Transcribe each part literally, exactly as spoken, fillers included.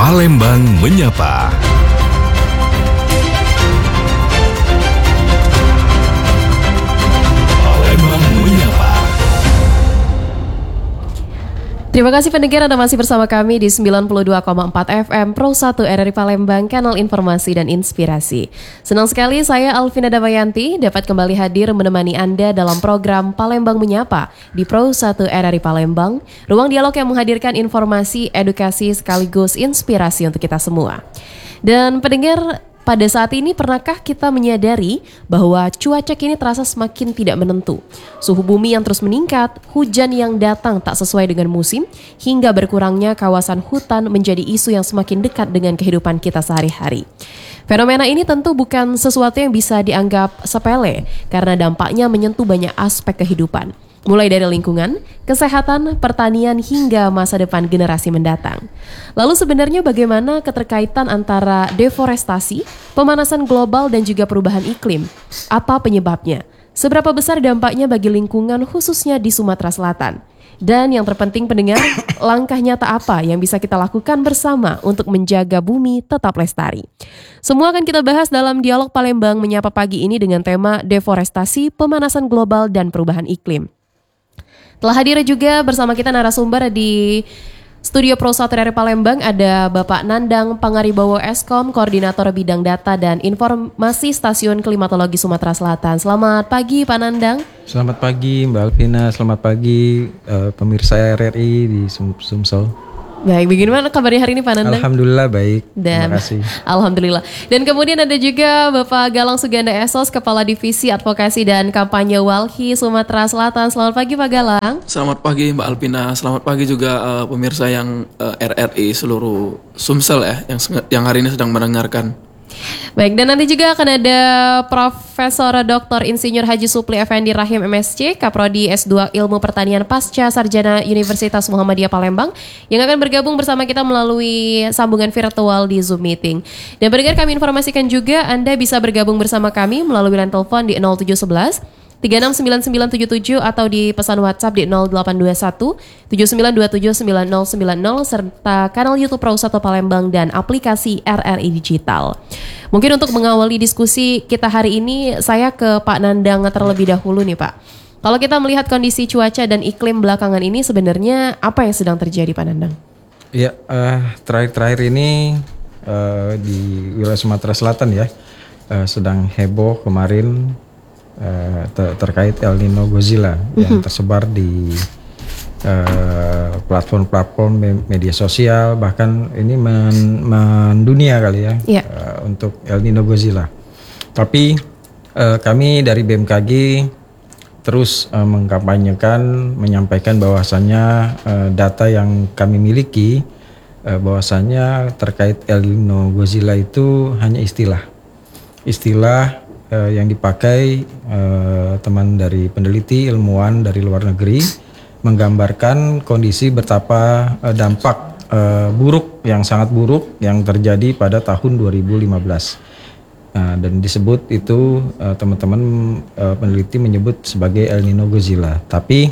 Palembang Menyapa. Palembang Menyapa. Terima kasih pendengar, Anda masih bersama kami di sembilan puluh dua koma empat F M Pro satu R R I Palembang, kanal informasi dan inspirasi. Senang sekali saya Alvina Damayanti dapat kembali hadir menemani Anda dalam program Palembang Menyapa di Pro satu R R I Palembang, ruang dialog yang menghadirkan informasi, edukasi sekaligus inspirasi untuk kita semua. Dan pendengar, pada saat ini pernahkah kita menyadari bahwa cuaca kini terasa semakin tidak menentu? Suhu bumi yang terus meningkat, hujan yang datang tak sesuai dengan musim, hingga berkurangnya kawasan hutan menjadi isu yang semakin dekat dengan kehidupan kita sehari-hari. Fenomena ini tentu bukan sesuatu yang bisa dianggap sepele karena dampaknya menyentuh banyak aspek kehidupan. Mulai dari lingkungan, kesehatan, pertanian, hingga masa depan generasi mendatang. Lalu sebenarnya bagaimana keterkaitan antara deforestasi, pemanasan global, dan juga perubahan iklim? Apa penyebabnya? Seberapa besar dampaknya bagi lingkungan khususnya di Sumatera Selatan? Dan yang terpenting pendengar, langkah nyata apa yang bisa kita lakukan bersama untuk menjaga bumi tetap lestari? Semua akan kita bahas dalam dialog Palembang Menyapa pagi ini dengan tema deforestasi, pemanasan global, dan perubahan iklim. Telah hadir juga bersama kita narasumber di Studio Pro satu R R I Palembang, ada Bapak Nandang Pangaribowo Eskom, Koordinator Bidang Data dan Informasi Stasiun Klimatologi Sumatera Selatan. Selamat pagi Pak Nandang. Selamat pagi Mbak Alvina, selamat pagi uh, pemirsa R R I di Sum- Sumsel. Baik, bagaimana kabarnya hari ini Pak Nandang? Alhamdulillah baik, dan, terima kasih. Alhamdulillah. Dan kemudian ada juga Bapak Galang Suganda Esos, Kepala Divisi Advokasi dan Kampanye Walhi Sumatera Selatan. Selamat pagi Pak Galang. Selamat pagi Mbak Alpina, selamat pagi juga uh, pemirsa yang uh, R R I seluruh Sumsel ya, yang yang hari ini sedang mendengarkan. Baik, dan nanti juga akan ada Profesor Doktor Insinyur Haji Supli Effendi Rahim M Si, Kaprodi S dua Ilmu Pertanian Pasca Sarjana Universitas Muhammadiyah Palembang, yang akan bergabung bersama kita melalui sambungan virtual di Zoom Meeting. Dan pendengar, kami informasikan juga Anda bisa bergabung bersama kami melalui line telepon di nol tujuh satu satu tiga enam sembilan sembilan tujuh tujuh atau di pesan WhatsApp di nol delapan dua satu tujuh sembilan dua tujuh sembilan nol sembilan nol serta kanal YouTube Pro satu Palembang dan aplikasi R R I Digital. Mungkin untuk mengawali diskusi kita hari ini, saya ke Pak Nandang terlebih dahulu nih Pak. Kalau kita melihat kondisi cuaca dan iklim belakangan ini, sebenarnya apa yang sedang terjadi Pak Nandang? Iya, uh, terakhir-terakhir ini uh, di wilayah Sumatera Selatan ya, uh, sedang heboh kemarin uh, ter- terkait El Nino Godzilla mm-hmm. yang tersebar di Uh, platform-platform media sosial, bahkan ini men- mendunia kali ya yeah. uh, untuk El Nino Godzilla. Tapi uh, kami dari B M K G terus uh, mengkampanyekan, menyampaikan bahwasannya uh, data yang kami miliki uh, bahwasannya terkait El Nino Godzilla itu hanya istilah, istilah uh, yang dipakai uh, teman dari peneliti, ilmuwan dari luar negeri, menggambarkan kondisi betapa uh, dampak uh, buruk yang sangat buruk yang terjadi pada tahun dua ribu lima belas. Nah, dan disebut itu uh, teman-teman uh, peneliti menyebut sebagai El Nino Godzilla. Tapi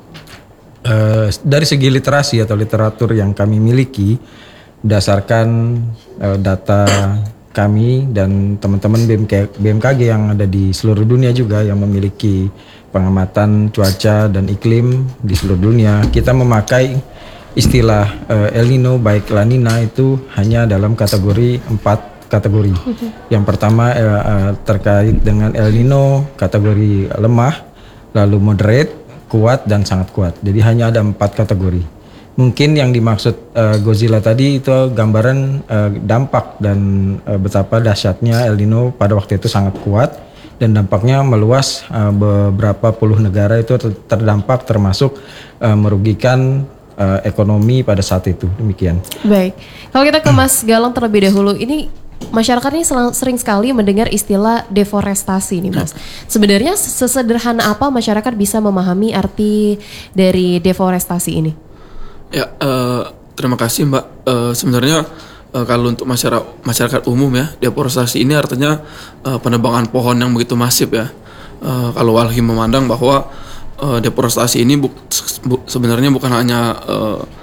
uh, dari segi literasi atau literatur yang kami miliki, berdasarkan uh, data kami dan teman-teman B M K G yang ada di seluruh dunia juga yang memiliki pengamatan cuaca dan iklim di seluruh dunia, kita memakai istilah uh, El Nino baik La Nina itu hanya dalam kategori empat kategori. Yang pertama uh, uh, terkait dengan El Nino kategori lemah, lalu moderate, kuat, dan sangat kuat. Jadi hanya ada empat kategori. Mungkin yang dimaksud uh, Godzilla tadi itu gambaran uh, dampak dan uh, betapa dahsyatnya El Nino pada waktu itu sangat kuat. Dan dampaknya meluas, uh, beberapa puluh negara itu ter- terdampak termasuk uh, merugikan uh, ekonomi pada saat itu. Demikian. Baik, kalau kita ke Mas Galang terlebih dahulu, ini masyarakat ini selang, sering sekali mendengar istilah deforestasi nih Mas. Sebenarnya sesederhana apa masyarakat bisa memahami arti dari deforestasi ini? Ya, uh, terima kasih Mbak. Uh, sebenarnya Uh, kalau untuk masyarakat masyarakat umum ya, deforestasi ini artinya uh, penebangan pohon yang begitu masif ya. Uh, kalau Walhi memandang bahwa uh, deforestasi ini bu- bu- sebenarnya bukan hanya uh,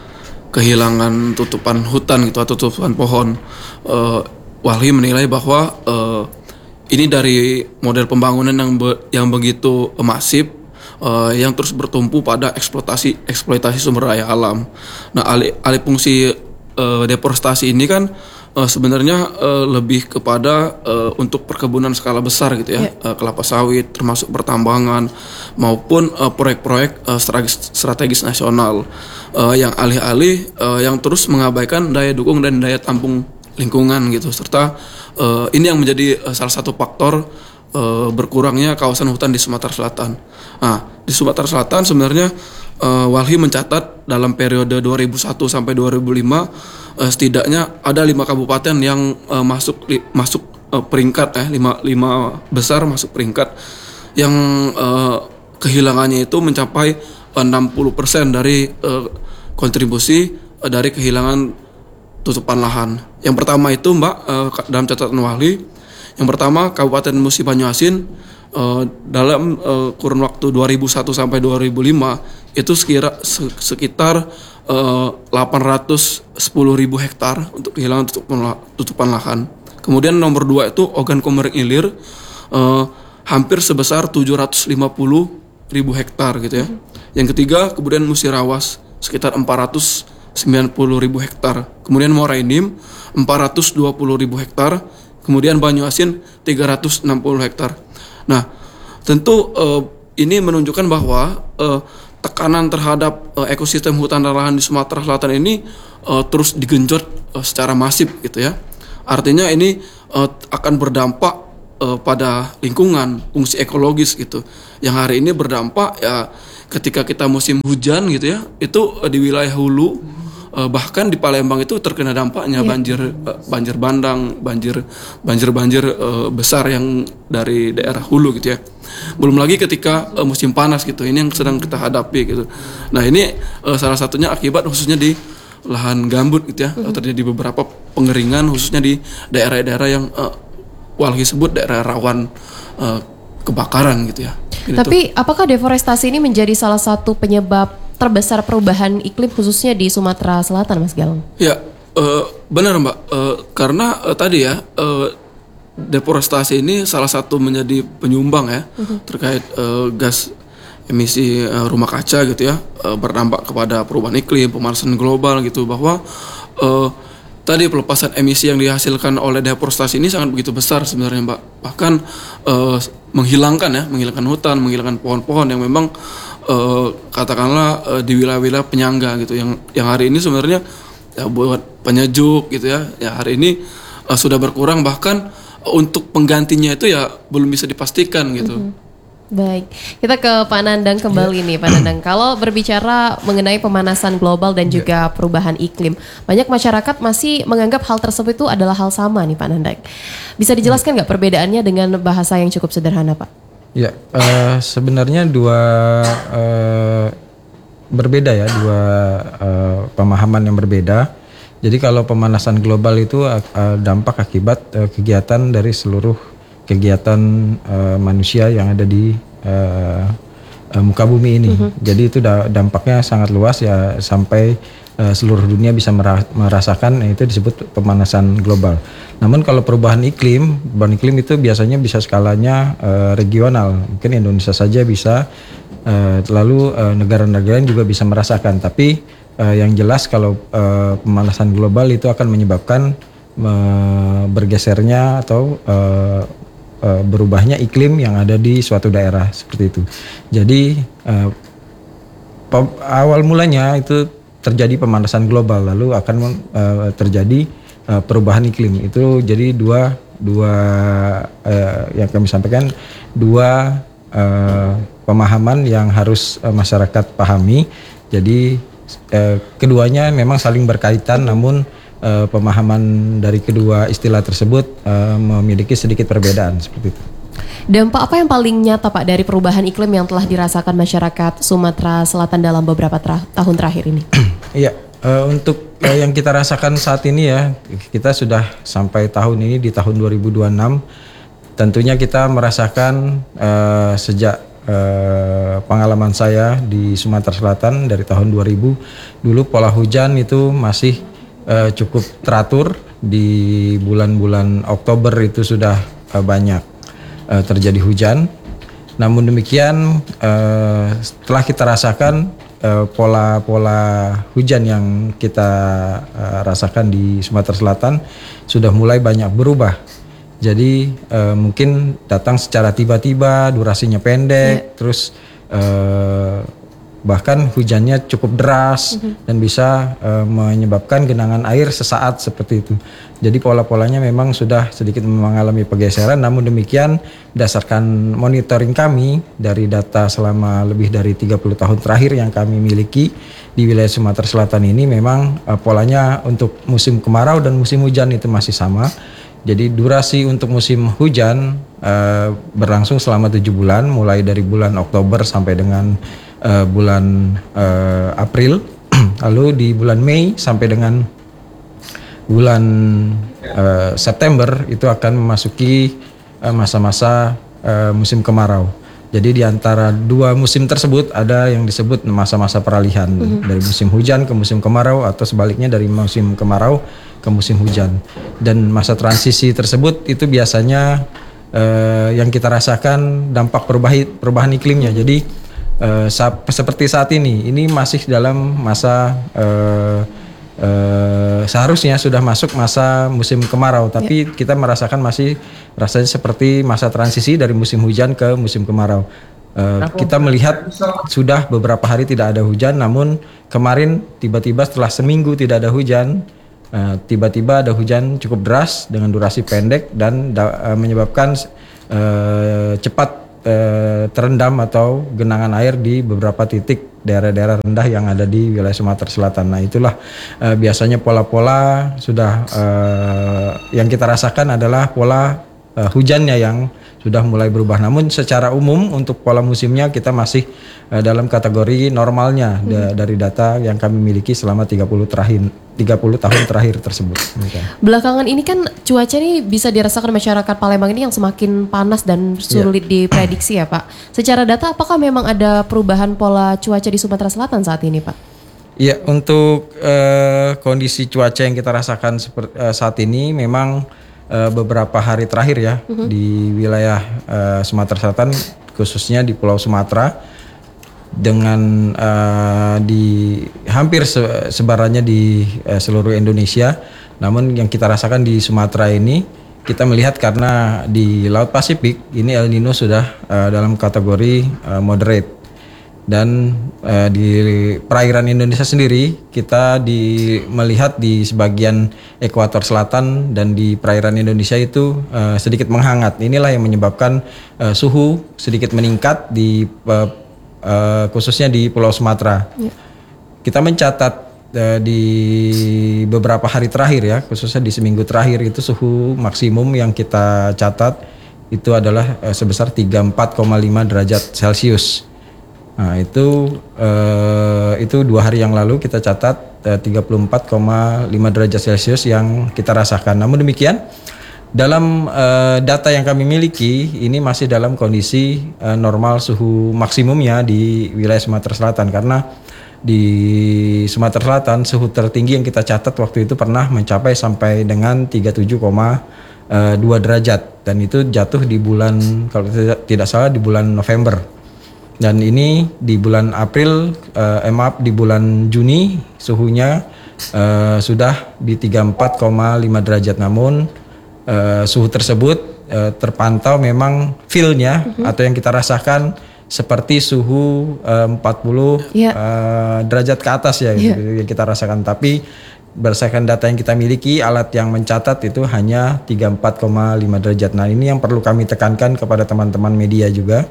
kehilangan tutupan hutan gitu atau tutupan pohon. Uh, Walhi menilai bahwa uh, ini dari model pembangunan yang be, yang begitu masif, uh, yang terus bertumpu pada eksploitasi eksploitasi sumber daya alam. Nah, alih, alih fungsi uh, deforestasi ini kan uh, sebenarnya uh, lebih kepada uh, untuk perkebunan skala besar gitu ya, yeah. uh, kelapa sawit, termasuk pertambangan maupun uh, proyek-proyek uh, strategis, strategis nasional uh, yang alih-alih uh, yang terus mengabaikan daya dukung dan daya tampung lingkungan gitu, serta uh, ini yang menjadi uh, salah satu faktor uh, berkurangnya kawasan hutan di Sumatera Selatan. Nah, di Sumatera Selatan sebenarnya uh, Walhi mencatat dalam periode dua ribu satu sampai dua ribu lima uh, setidaknya ada lima kabupaten yang uh, masuk li, masuk uh, peringkat eh lima lima besar masuk peringkat yang uh, kehilangannya itu mencapai enam puluh persen dari uh, kontribusi uh, dari kehilangan tutupan lahan. Yang pertama itu Mbak, uh, dalam catatan Walhi, yang pertama Kabupaten Musi Banyuasin uh, dalam uh, kurun waktu dua ribu satu sampai dua ribu lima itu sekira se- sekitar uh, delapan ratus sepuluh ribu hektar untuk kehilangan tutupan, tutupan lahan. Kemudian nomor dua itu Ogan Komering Ilir uh, hampir sebesar tujuh ratus lima puluh ribu hektar gitu ya. Yang ketiga kemudian Musirawas sekitar empat ratus sembilan puluh ribu hektar. Kemudian Morainim empat ratus dua puluh ribu hektar. Kemudian Banyuasin tiga ratus enam puluh hektar. Nah, tentu uh, ini menunjukkan bahwa uh, tekanan terhadap uh, ekosistem hutan dan lahan di Sumatera Selatan ini uh, terus digenjot uh, secara masif gitu ya. Artinya ini uh, akan berdampak uh, pada lingkungan, fungsi ekologis gitu. Yang hari ini berdampak ya ketika kita musim hujan gitu ya, itu uh, di wilayah hulu. Bahkan di Palembang itu terkena dampaknya, yeah. banjir banjir bandang, banjir banjir-banjir uh, besar yang dari daerah hulu gitu ya. Belum lagi ketika uh, musim panas gitu, ini yang sedang kita hadapi gitu. Nah ini uh, salah satunya akibat khususnya di lahan gambut gitu ya, mm-hmm. terjadi beberapa pengeringan khususnya di daerah-daerah yang uh, Walhi sebut daerah rawan uh, kebakaran gitu ya. Gitu. Tapi apakah deforestasi ini menjadi salah satu penyebab terbesar perubahan iklim khususnya di Sumatera Selatan, Mas Galang? Ya, uh, benar Mbak. Uh, karena uh, tadi ya uh, deforestasi ini salah satu menjadi penyumbang ya uh-huh. terkait uh, gas emisi uh, rumah kaca gitu ya, uh, berdampak kepada perubahan iklim, pemanasan global gitu, bahwa uh, tadi pelepasan emisi yang dihasilkan oleh deforestasi ini sangat begitu besar sebenarnya Mbak. Bahkan uh, menghilangkan ya, menghilangkan hutan, menghilangkan pohon-pohon yang memang uh, katakanlah uh, di wilayah-wilayah penyangga gitu, yang yang hari ini sebenarnya ya buat penyejuk gitu ya. Ya hari ini uh, sudah berkurang, bahkan uh, untuk penggantinya itu ya belum bisa dipastikan gitu. Mm-hmm. Baik, kita ke Pak Nandang kembali nih Pak Nandang. Kalau berbicara mengenai pemanasan global dan juga perubahan iklim, banyak masyarakat masih menganggap hal tersebut itu adalah hal sama nih Pak Nandang. Bisa dijelaskan nggak perbedaannya dengan bahasa yang cukup sederhana Pak? Ya, uh, sebenarnya dua uh, berbeda ya, dua uh, pemahaman yang berbeda. Jadi kalau pemanasan global itu uh, dampak akibat uh, kegiatan dari seluruh kegiatan uh, manusia yang ada di uh, uh, muka bumi ini. Uh-huh. Jadi itu da- dampaknya sangat luas ya, sampai uh, seluruh dunia bisa mera- merasakan, itu disebut pemanasan global. Namun kalau perubahan iklim, perubahan iklim itu biasanya bisa skalanya uh, regional. Mungkin Indonesia saja bisa, uh, lalu uh, negara-negara lain juga bisa merasakan. Tapi uh, yang jelas kalau uh, pemanasan global itu akan menyebabkan uh, bergesernya atau uh, Uh, berubahnya iklim yang ada di suatu daerah seperti itu. Jadi uh, pe- awal mulanya itu terjadi pemanasan global, lalu akan uh, terjadi uh, perubahan iklim. Itu jadi dua dua uh, yang kami sampaikan, dua uh, pemahaman yang harus uh, masyarakat pahami. Jadi uh, keduanya memang saling berkaitan, namun Uh, pemahaman dari kedua istilah tersebut uh, memiliki sedikit perbedaan seperti itu. Dampak apa yang paling nyata Pak dari perubahan iklim yang telah dirasakan masyarakat Sumatera Selatan dalam beberapa tra- tahun terakhir ini? Iya, uh, untuk uh, yang kita rasakan saat ini ya, kita sudah sampai tahun ini di tahun dua ribu dua puluh enam. Tentunya kita merasakan uh, sejak eh, pengalaman saya di Sumatera Selatan dari tahun dua ribu, dulu pola hujan itu masih eh, cukup teratur. Di bulan-bulan Oktober itu sudah eh, banyak eh, terjadi hujan. Namun demikian eh, setelah kita rasakan eh, pola-pola hujan yang kita eh, rasakan di Sumatera Selatan sudah mulai banyak berubah. Jadi eh, mungkin datang secara tiba-tiba, durasinya pendek, yeah. terus eh, bahkan hujannya cukup deras mm-hmm. dan bisa uh, menyebabkan genangan air sesaat seperti itu. Jadi pola-polanya memang sudah sedikit mengalami pergeseran. Namun demikian berdasarkan monitoring kami dari data selama lebih dari tiga puluh tahun terakhir yang kami miliki di wilayah Sumatera Selatan ini, memang uh, polanya untuk musim kemarau dan musim hujan itu masih sama. Jadi durasi untuk musim hujan uh, berlangsung selama tujuh bulan, mulai dari bulan Oktober sampai dengan Uh, bulan uh, April. Lalu di bulan Mei sampai dengan bulan uh, September itu akan memasuki uh, masa-masa uh, musim kemarau. Jadi di antara dua musim tersebut ada yang disebut masa-masa peralihan mm-hmm. dari musim hujan ke musim kemarau, atau sebaliknya dari musim kemarau ke musim hujan. Dan masa transisi tersebut itu biasanya uh, yang kita rasakan dampak perubahan perubahan iklimnya. Jadi Uh, sa- seperti saat ini, ini masih dalam masa uh, uh, seharusnya sudah masuk masa musim kemarau, tapi yeah. kita merasakan masih rasanya seperti masa transisi dari musim hujan ke musim kemarau. Uh, kita melihat sudah beberapa hari tidak ada hujan, namun kemarin tiba-tiba setelah seminggu tidak ada hujan, uh, tiba-tiba ada hujan cukup deras dengan durasi pendek dan da- uh, menyebabkan uh, cepat terendam atau genangan air di beberapa titik daerah-daerah rendah yang ada di wilayah Sumatera Selatan. Nah itulah uh, biasanya pola-pola sudah uh, yang kita rasakan adalah pola uh, hujannya yang sudah mulai berubah. Namun secara umum untuk pola musimnya kita masih uh, dalam kategori normalnya hmm. da- dari data yang kami miliki selama tiga puluh terakhir tiga puluh tahun terakhir tersebut. Belakangan ini kan cuaca ini bisa dirasakan masyarakat Palembang ini yang semakin panas dan sulit yeah. diprediksi ya Pak. Secara data apakah memang ada perubahan pola cuaca di Sumatera Selatan saat ini Pak? Iya, untuk uh, kondisi cuaca yang kita rasakan seperti uh, saat ini memang uh, beberapa hari terakhir ya uh-huh. di wilayah uh, Sumatera Selatan, khususnya di Pulau Sumatera, dengan uh, di hampir se- sebarannya di uh, seluruh Indonesia. Namun yang kita rasakan di Sumatera ini, kita melihat karena di Laut Pasifik ini El Nino sudah uh, dalam kategori uh, moderate, dan uh, di perairan Indonesia sendiri kita di melihat di sebagian ekuator selatan dan di perairan Indonesia itu uh, sedikit menghangat. Inilah yang menyebabkan uh, suhu sedikit meningkat di uh, Uh, khususnya di Pulau Sumatera. Ya. Kita mencatat uh, di beberapa hari terakhir ya, khususnya di seminggu terakhir itu suhu maksimum yang kita catat itu adalah uh, sebesar tiga puluh empat koma lima derajat Celcius. Nah, itu uh, itu dua hari yang lalu kita catat uh, tiga puluh empat koma lima derajat Celcius yang kita rasakan. Namun demikian, dalam uh, data yang kami miliki ini masih dalam kondisi uh, normal suhu maksimumnya di wilayah Sumatera Selatan, karena di Sumatera Selatan suhu tertinggi yang kita catat waktu itu pernah mencapai sampai dengan tiga puluh tujuh koma dua derajat, dan itu jatuh di bulan, kalau tidak, tidak salah di bulan November. Dan ini di bulan April, uh, eh, maaf di bulan Juni suhunya uh, sudah di tiga puluh empat koma lima derajat. Namun Uh, suhu tersebut uh, terpantau memang feel-nya uh-huh. atau yang kita rasakan seperti suhu uh, empat puluh yeah. uh, derajat ke atas ya yeah. gitu, yang kita rasakan. Tapi berdasarkan data yang kita miliki, alat yang mencatat itu hanya tiga puluh empat koma lima derajat. Nah ini yang perlu kami tekankan kepada teman-teman media juga,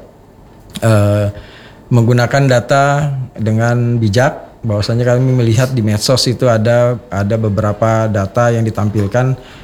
uh, menggunakan data dengan bijak. Bahwasanya kami melihat di medsos itu ada ada beberapa data yang ditampilkan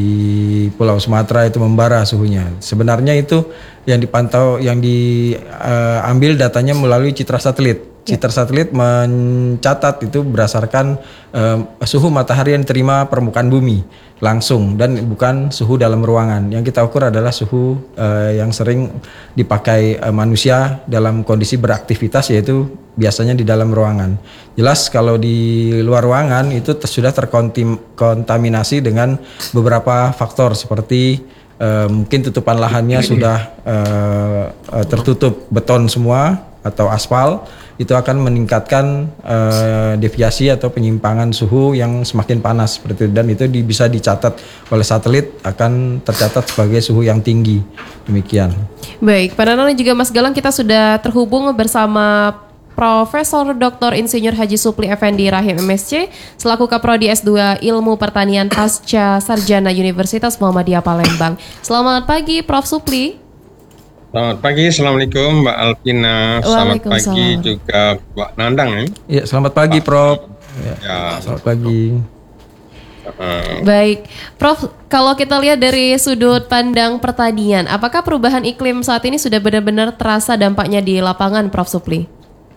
di Pulau Sumatera itu membara suhunya. Sebenarnya itu yang dipantau, yang diambil uh, datanya melalui citra satelit. Citra satelit mencatat itu berdasarkan uh, suhu matahari yang diterima permukaan bumi langsung dan bukan suhu dalam ruangan. Yang kita ukur adalah suhu uh, yang sering dipakai uh, manusia dalam kondisi beraktivitas, yaitu biasanya di dalam ruangan. Jelas kalau di luar ruangan itu ter- sudah terkontaminasi dengan beberapa faktor seperti uh, mungkin tutupan lahannya sudah uh, uh, tertutup beton semua atau aspal, itu akan meningkatkan uh, deviasi atau penyimpangan suhu yang semakin panas seperti itu, dan itu di, bisa dicatat oleh satelit akan tercatat sebagai suhu yang tinggi. Demikian. Baik, Pak Nanang dan juga Mas Galang, kita sudah terhubung bersama Profesor Doktor Insinyur Haji Supli Effendi Rahim M S C selaku Kaprodi S dua Ilmu Pertanian Pasca Sarjana Universitas Muhammadiyah Palembang. Selamat pagi Prof Supli. Selamat pagi, Assalamualaikum Mbak Alvina. Selamat pagi juga Mbak Nandang. Ya, ya selamat pagi Prof. Ya, ya. Selamat pagi. Uh, Baik, Prof, kalau kita lihat dari sudut pandang pertanian, apakah perubahan iklim saat ini sudah benar-benar terasa dampaknya di lapangan, Prof Supli?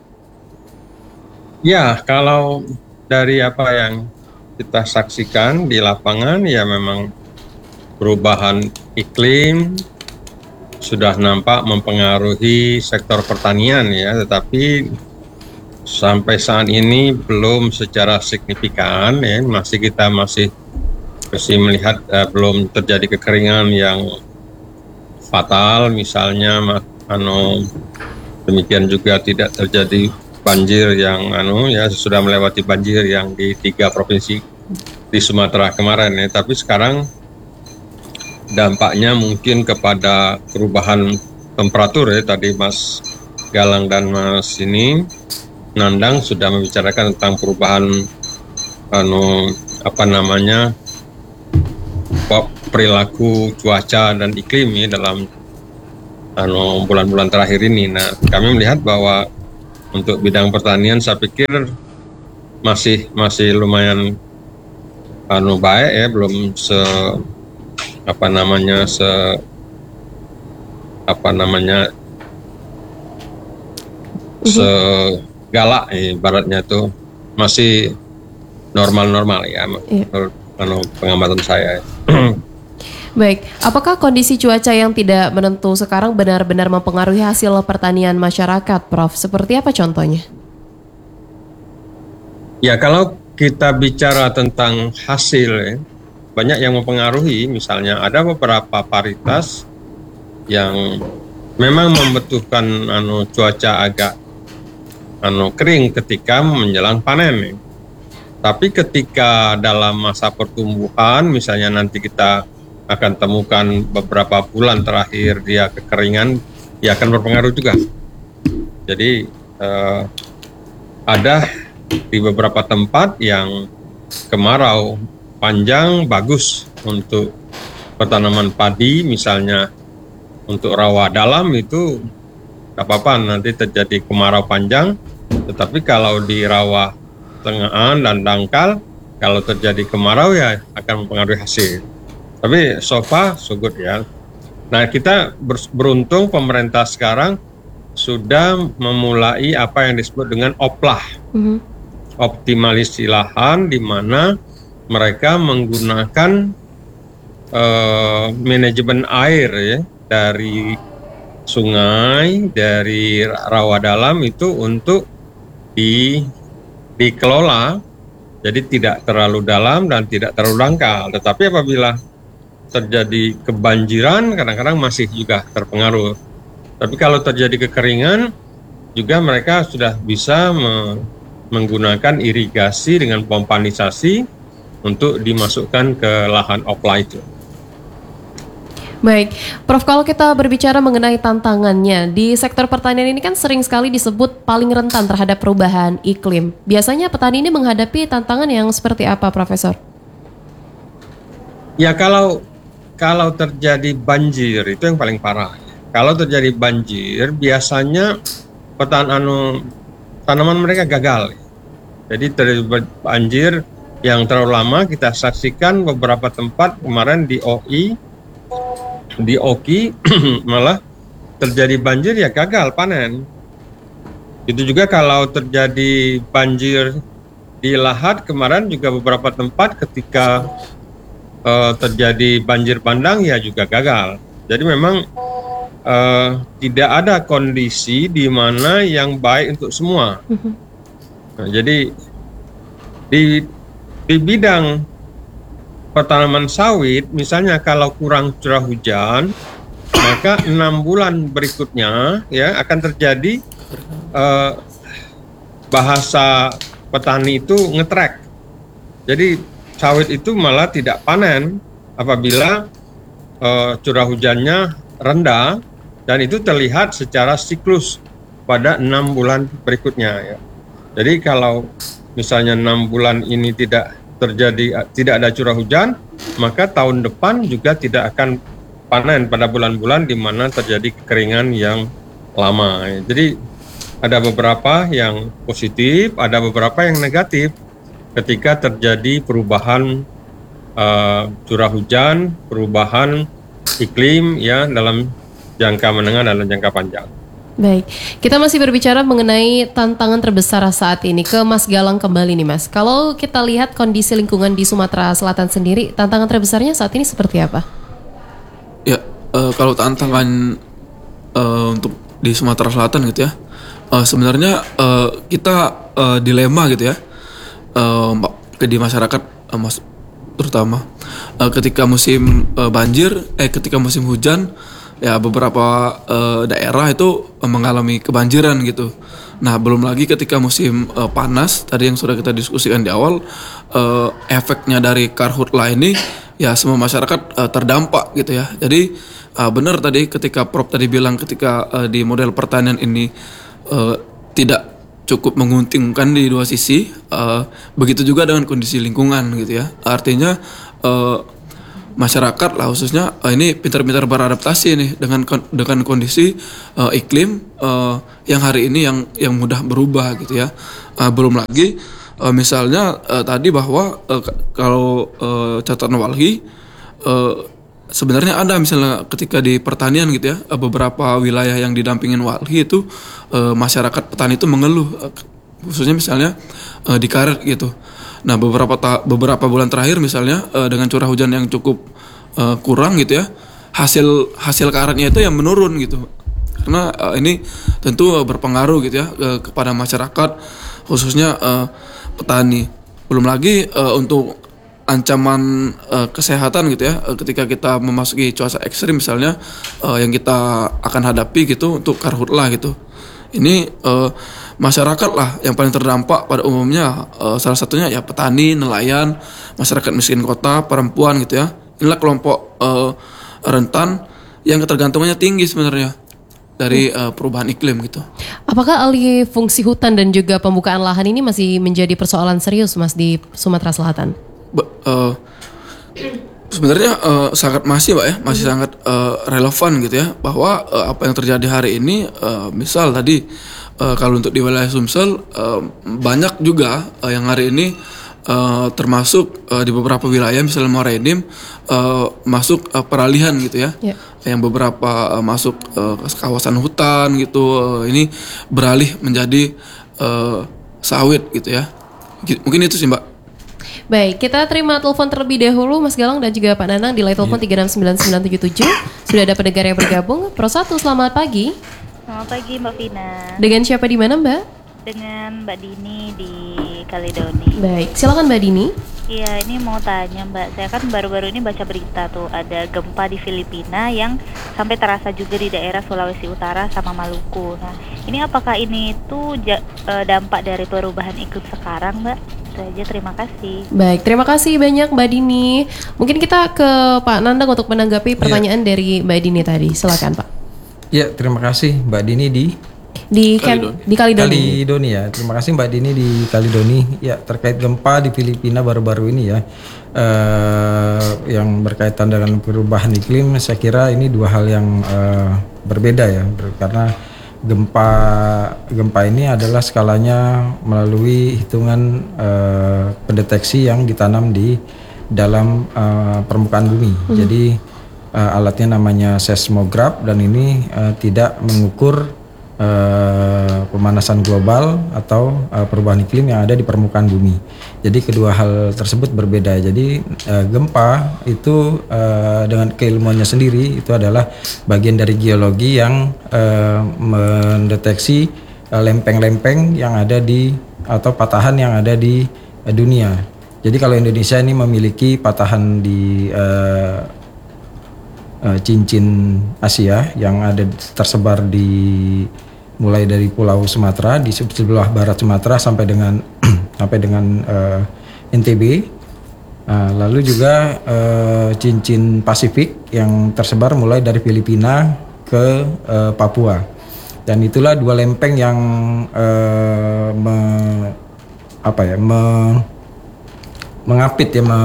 Ya, kalau dari apa yang kita saksikan di lapangan, ya memang perubahan iklim sudah nampak mempengaruhi sektor pertanian ya, tetapi sampai saat ini belum secara signifikan ya, masih kita masih masih melihat uh, belum terjadi kekeringan yang fatal misalnya, anu demikian juga tidak terjadi banjir yang anu ya, sudah melewati banjir yang di tiga provinsi di Sumatera kemarin ya, tapi sekarang dampaknya mungkin kepada perubahan temperatur ya, tadi Mas Galang dan Mas ini Nandang sudah membicarakan tentang perubahan anu apa namanya perilaku cuaca dan iklim ya dalam anu bulan-bulan terakhir ini. Nah, kami melihat bahwa untuk bidang pertanian saya pikir masih masih lumayan anu baik ya, belum se apa namanya se apa namanya segalak ya, ibaratnya tuh masih normal-normal ya, iya. menurut pengamatan saya. Baik, apakah kondisi cuaca yang tidak menentu sekarang benar-benar mempengaruhi hasil pertanian masyarakat, Prof? Seperti apa contohnya? Ya, kalau kita bicara tentang hasil ya, banyak yang mempengaruhi. Misalnya ada beberapa varietas yang memang membutuhkan anu cuaca agak anu kering ketika menjelang panen ya. Tapi ketika dalam masa pertumbuhan, misalnya nanti kita akan temukan beberapa bulan terakhir dia kekeringan, ya akan berpengaruh juga. Jadi eh, ada di beberapa tempat yang kemarau panjang bagus untuk pertanaman padi, misalnya untuk rawa dalam itu tidak apa-apa nanti terjadi kemarau panjang, tetapi kalau di rawa tengahan dan dangkal kalau terjadi kemarau ya akan mempengaruhi hasil. Tapi so far so good ya. Nah, kita beruntung pemerintah sekarang sudah memulai apa yang disebut dengan oplah, mm-hmm. optimalisasi lahan, di mana mereka menggunakan uh, manajemen air ya, dari sungai, dari rawa dalam itu untuk di, dikelola, jadi tidak terlalu dalam dan tidak terlalu dangkal. Tetapi apabila terjadi kebanjiran, kadang-kadang masih juga terpengaruh. Tapi kalau terjadi kekeringan, juga mereka sudah bisa me- menggunakan irigasi dengan pompanisasi untuk dimasukkan ke lahan opla itu. Baik, Prof, kalau kita berbicara mengenai tantangannya, di sektor pertanian ini kan sering sekali disebut paling rentan terhadap perubahan iklim. Biasanya petani ini menghadapi tantangan yang seperti apa, Profesor? Ya, kalau kalau terjadi banjir itu yang paling parah. Kalau terjadi banjir, biasanya petan anu tanaman mereka gagal. Jadi terjadi banjir yang terlalu lama. Kita saksikan beberapa tempat kemarin di O I, di Oki malah terjadi banjir ya gagal panen. Itu juga kalau terjadi banjir di Lahat kemarin juga beberapa tempat ketika uh, terjadi banjir bandang ya juga gagal. Jadi memang uh, tidak ada kondisi di mana yang baik untuk semua. Nah, jadi di di bidang pertanaman sawit, misalnya kalau kurang curah hujan, maka enam bulan berikutnya ya akan terjadi uh, bahasa petani itu ngetrek. Jadi sawit itu malah tidak panen apabila uh, curah hujannya rendah, dan itu terlihat secara siklus pada enam bulan berikutnya. Ya. Jadi kalau misalnya enam bulan ini tidak terjadi, tidak ada curah hujan, maka tahun depan juga tidak akan panen pada bulan-bulan di mana terjadi kekeringan yang lama. Ya. Jadi ada beberapa yang positif, ada beberapa yang negatif ketika terjadi perubahan uh, curah hujan, perubahan iklim ya dalam jangka menengah dan jangka panjang. Baik, kita masih berbicara mengenai tantangan terbesar saat ini. Ke Mas Galang kembali nih Mas. Kalau kita lihat kondisi lingkungan di Sumatera Selatan sendiri, tantangan terbesarnya saat ini seperti apa? Ya, uh, kalau tantangan uh, untuk di Sumatera Selatan gitu ya, uh, sebenarnya uh, kita uh, dilema gitu ya, uh, di masyarakat uh, mas, terutama uh, ketika musim uh, banjir, eh ketika musim hujan, ya beberapa uh, daerah itu uh, mengalami kebanjiran gitu. Nah, belum lagi ketika musim uh, panas, tadi yang sudah kita diskusikan di awal, uh, efeknya dari karhutla ini, ya semua masyarakat uh, terdampak gitu ya. Jadi uh, benar tadi ketika Prof tadi bilang ketika uh, di model pertanian ini uh, tidak cukup menguntungkan di dua sisi, uh, begitu juga dengan kondisi lingkungan gitu ya. Artinya uh, masyarakat lah khususnya uh, ini pintar-pintar beradaptasi nih dengan dengan kondisi uh, iklim uh, yang hari ini yang yang mudah berubah gitu ya. Uh, belum lagi uh, misalnya uh, tadi bahwa uh, kalau uh, catatan Walhi uh, sebenarnya ada misalnya ketika di pertanian gitu ya, uh, beberapa wilayah yang didampingin Walhi itu uh, masyarakat petani itu mengeluh uh, khususnya misalnya uh, di karet gitu. Nah, beberapa ta- beberapa bulan terakhir misalnya uh, dengan curah hujan yang cukup uh, kurang gitu ya, hasil hasil karetnya itu yang menurun gitu. Karena uh, ini tentu uh, berpengaruh gitu ya uh, kepada masyarakat khususnya uh, petani. Belum lagi uh, untuk ancaman uh, kesehatan gitu ya, uh, ketika kita memasuki cuaca ekstrim misalnya uh, yang kita akan hadapi gitu untuk karhutla gitu. Ini uh, masyarakat lah yang paling terdampak pada umumnya, uh, salah satunya ya petani, nelayan, masyarakat miskin kota, perempuan gitu ya. Inilah kelompok uh, rentan yang ketergantungannya tinggi sebenarnya dari uh, perubahan iklim gitu. Apakah alih fungsi hutan dan juga pembukaan lahan ini masih menjadi persoalan serius Mas di Sumatera Selatan? Be- uh, Sebenarnya uh, sangat masih Mbak ya, masih hmm. sangat uh, relevan gitu ya, bahwa uh, apa yang terjadi hari ini, uh, misal tadi uh, kalau untuk di wilayah Sumsel uh, banyak juga uh, yang hari ini uh, termasuk uh, di beberapa wilayah misalnya Morenim uh, masuk uh, peralihan gitu ya, yeah. yang beberapa uh, masuk uh, ke kawasan hutan gitu, uh, ini beralih menjadi uh, sawit gitu ya, mungkin itu sih Mbak. Baik, kita terima telepon terlebih dahulu Mas Galang dan juga Pak Nanang di line telepon tiga enam sembilan sembilan tujuh tujuh. Sudah ada pendengar yang bergabung. Pro satu, selamat pagi. Selamat pagi Mbak Vina. Dengan siapa di mana Mbak? Dengan Mbak Dini di Kaledoni. Baik, silakan Mbak Dini. Iya, ini mau tanya Mbak, saya kan baru-baru ini baca berita tuh ada gempa di Filipina yang sampai terasa juga di daerah Sulawesi Utara sama Maluku. Nah, ini apakah ini tuh ja, e, dampak dari perubahan iklim sekarang Mbak? Itu aja, terima kasih. Baik, terima kasih banyak Mbak Dini. Mungkin kita ke Pak Nandang untuk menanggapi pertanyaan ya. dari Mbak Dini tadi. Silakan Pak. Ya, terima kasih Mbak Dini di di Kaledoni. Di Kaledoni. Kaledoni ya. Terima kasih Mbak Dini di Kaledoni. Ya, terkait gempa di Filipina baru-baru ini ya, uh, yang berkaitan dengan perubahan iklim, saya kira ini dua hal yang uh, berbeda ya, karena gempa gempa ini adalah skalanya melalui hitungan uh, pendeteksi yang ditanam di dalam uh, permukaan bumi. Hmm. Jadi uh, alatnya namanya seismograf dan ini uh, tidak mengukur eh, pemanasan global atau eh, perubahan iklim yang ada di permukaan bumi. Jadi kedua hal tersebut berbeda. Jadi eh, gempa itu eh, dengan keilmuannya sendiri itu adalah bagian dari geologi yang eh, mendeteksi eh, lempeng-lempeng yang ada di atau patahan yang ada di eh, dunia. Jadi kalau Indonesia ini memiliki patahan di eh, eh, cincin Asia yang ada tersebar di mulai dari Pulau Sumatera di sebelah barat Sumatera sampai dengan sampai dengan uh, N T B, uh, lalu juga uh, cincin Pasifik yang tersebar mulai dari Filipina ke uh, Papua, dan itulah dua lempeng yang uh, me, apa ya me, mengapit ya me,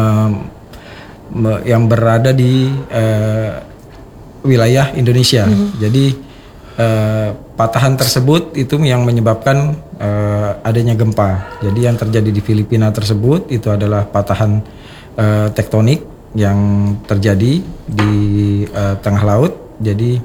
me, yang berada di uh, wilayah Indonesia. Mm-hmm. Jadi Uh, patahan tersebut itu yang menyebabkan uh, adanya gempa. Jadi yang terjadi di Filipina tersebut itu adalah patahan uh, tektonik yang terjadi di uh, tengah laut. Jadi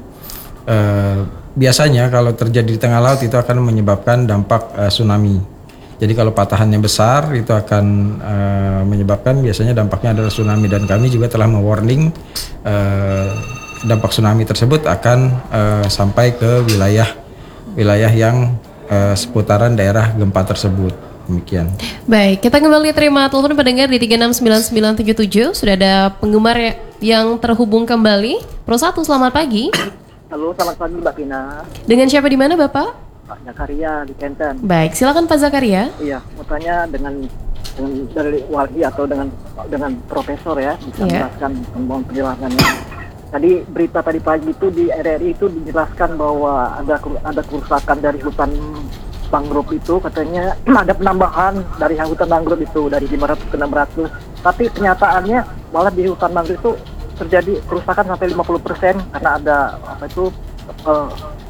uh, biasanya kalau terjadi di tengah laut itu akan menyebabkan dampak uh, tsunami. Jadi kalau patahannya besar itu akan uh, menyebabkan biasanya dampaknya adalah tsunami, dan kami juga telah mewarning uh, dampak tsunami tersebut akan uh, sampai ke wilayah wilayah yang uh, seputaran daerah gempa tersebut. Demikian. Baik, kita kembali terima telepon pendengar di tiga enam sembilan sembilan tujuh tujuh. Sudah ada penggemar yang terhubung kembali. Pro satu, selamat pagi. Halo, selamat pagi Mbak Pina. Dengan siapa di mana Bapak? Pak Zakaria di Kenten. Baik, silakan Pak Zakaria. Iya, mau tanya dengan dengan dari Walhi atau dengan dengan profesor ya, bisa yeah. menjelaskan, mohon penjelasannya. Tadi berita tadi pagi itu di R R I itu dijelaskan bahwa ada ada kerusakan dari hutan mangrove itu, katanya ada penambahan dari hutan mangrove itu dari lima ratus ke enam ratus. Tapi kenyataannya malah di hutan mangrove itu terjadi kerusakan sampai lima puluh persen karena ada apa itu uh,